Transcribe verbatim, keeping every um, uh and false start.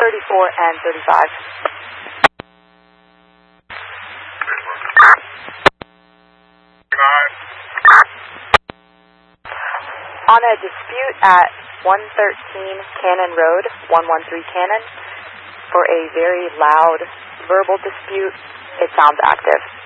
thirty-four and thirty-five. On a dispute at one thirteen Cannon Road, one one three Cannon, for a very loud verbal dispute, it sounds active.